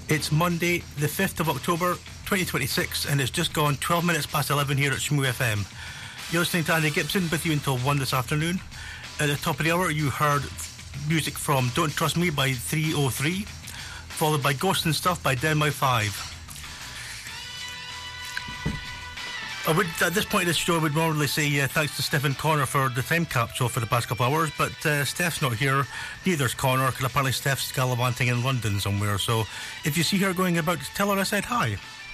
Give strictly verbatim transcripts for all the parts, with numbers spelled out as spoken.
It's Monday, the fifth of October, twenty twenty-six, and it's just gone twelve minutes past eleven here at Shmoo F M. You're listening to Andy Gibson with you until one this afternoon. At the top of the hour, you heard music from Don't Trust Me by three oh three, followed by Ghost and Stuff by Denmark five. I would, at this point in the show, I would normally say uh, thanks to Stephen Connor for the time capsule for the past couple of hours, but uh, Steph's not here, neither's Connor, because apparently Steph's gallivanting in London somewhere, so if you see her going about, tell her I said hi.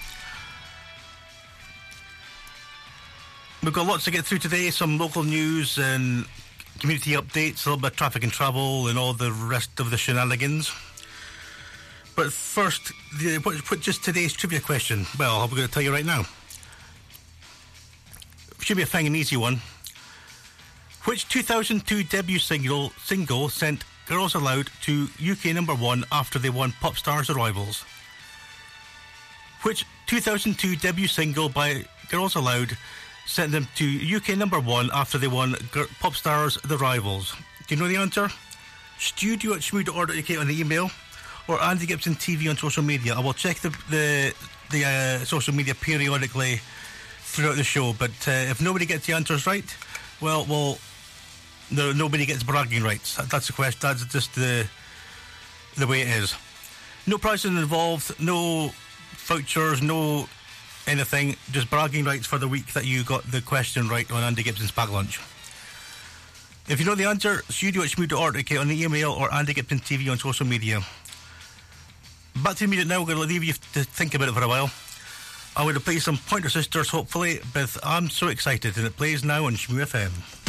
We've got lots to get through today, some local news and community updates, a little bit of traffic and travel and all the rest of the shenanigans. But first, the, what, what just today's trivia question? Well, I'm going to tell you right now. Should be a fang and easy one. Which two thousand two debut single single sent Girls Aloud to U K number one after they won Pop Stars The Rivals? Which two thousand two debut single by Girls Aloud sent them to U K number one after they won G- Pop Stars The Rivals? Do you know the answer? Studio at shmoo dot org dot U K on the email, or Andy Gibson T V on social media. I will check the the, the uh, social media periodically throughout the show, but uh, if nobody gets the answers right, well, well, no, nobody gets bragging rights. That, that's the question. That's just the the way it is. No prizes involved, no vouchers, no anything. Just bragging rights for the week that you got the question right on Andy Gibson's Pack Lunch. If you know the answer, studio at shmoo dot org dot U K on the email, or Andy Gibson T V on social media. Back to the music now. We're going to leave you to think about it for a while. I'm going to play some Pointer Sisters, hopefully, with I'm So Excited, and it plays now on Shmoo F M.